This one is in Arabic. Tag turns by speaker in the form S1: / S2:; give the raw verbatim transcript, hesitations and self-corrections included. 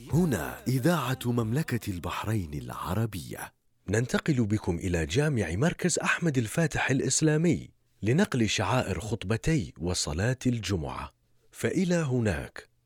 S1: هنا إذاعة مملكة البحرين العربية. ننتقل بكم إلى جامع مركز أحمد الفاتح الإسلامي لنقل شعائر خطبتي وصلاة الجمعة. فإلى هناك.